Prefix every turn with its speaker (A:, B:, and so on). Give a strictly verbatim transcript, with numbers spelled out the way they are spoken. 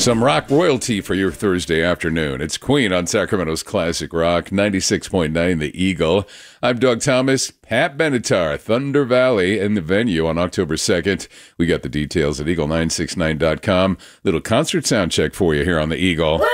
A: Some rock royalty for your Thursday afternoon. It's Queen on Sacramento's Classic Rock, ninety-six point nine The Eagle. I'm Doug Thomas. Pat Benatar, Thunder Valley, in the venue on October second. We got the details at eagle nine six nine dot com. Little concert sound check for you here on The Eagle.